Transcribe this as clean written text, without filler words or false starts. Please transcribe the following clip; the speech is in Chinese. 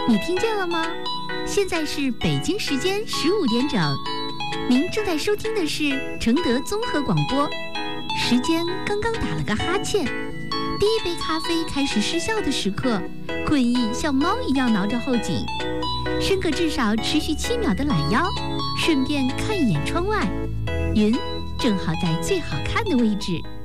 你听见了吗？现在是北京时间15点整，您正在收听的是承德综合广播。时间刚刚打了个哈欠，第一杯咖啡开始失效的时刻，困意像猫一样挠着后颈，伸个至少持续7秒的懒腰，顺便看一眼窗外，云正好在最好看的位置。